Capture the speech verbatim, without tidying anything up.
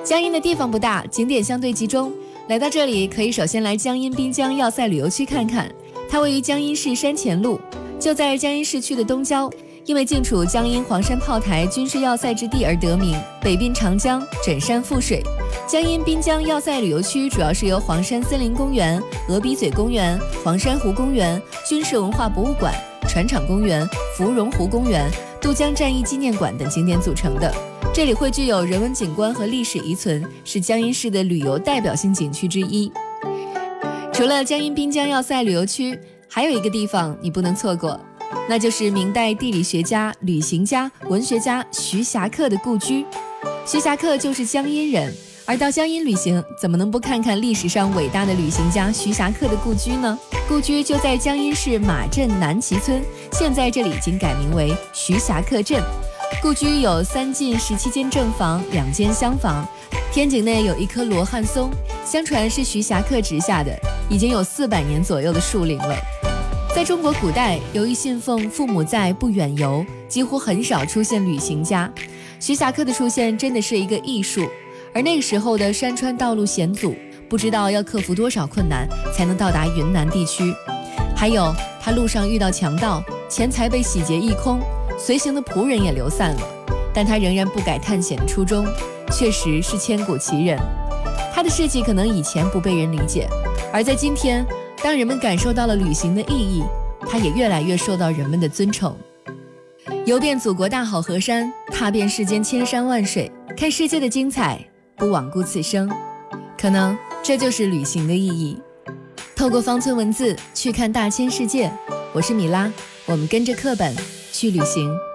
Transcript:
江阴的地方不大，景点相对集中。来到这里，可以首先来江阴滨江要塞旅游区看看，它位于江阴市山前路，就在江阴市区的东郊，因为境处江阴黄山炮台军事要塞之地而得名，北滨长江，枕山覆水。江阴滨江要塞旅游区主要是由黄山森林公园、鹅鼻嘴公园、黄山湖公园、军事文化博物馆、船厂公园、芙蓉湖公园、渡江战役纪念馆等景点组成的。这里汇聚有人文景观和历史遗存，是江阴市的旅游代表性景区之一。除了江阴滨江要塞旅游区，还有一个地方你不能错过，那就是明代地理学家、旅行家、文学家徐霞客的故居。徐霞客就是江阴人，而到江阴旅行，怎么能不看看历史上伟大的旅行家徐霞客的故居呢？故居就在江阴市马镇南旗村，现在这里已经改名为徐霞客镇。故居有三进十七间正房，两间厢房，天井内有一棵罗汉松，相传是徐霞客植下的，已经有四百年左右的树龄了。在中国古代，由于信奉父母在不远游，几乎很少出现旅行家。徐霞客的出现真的是一个艺术，而那个时候的山川道路险阻，不知道要克服多少困难才能到达云南地区。还有他路上遇到强盗，钱财被洗劫一空，随行的仆人也流散了，但他仍然不改探险的初衷，确实是千古奇人。他的事迹可能以前不被人理解，而在今天，当人们感受到了旅行的意义，他也越来越受到人们的尊崇。游遍祖国大好河山，踏遍世间千山万水，看世界的精彩，不罔顾此生，可能这就是旅行的意义。透过方寸文字去看大千世界，我是米拉，我们跟着课本去旅行。